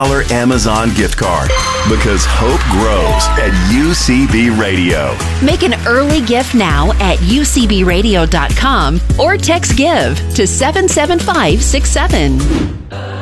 Amazon gift card because hope grows at UCB Radio. Make an early gift now at ucbradio.com or text GIVE to 77567.